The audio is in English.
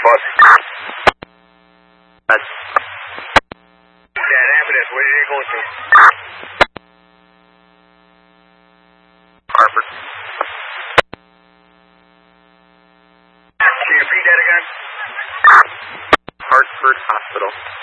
boss. That ambulance, where did it go to? Hartford. Can you repeat that again? Hartford Hospital.